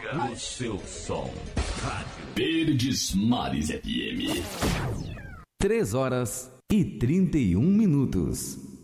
o seu som. Rádio Verdes Mares FM. 3 horas e 31 minutos.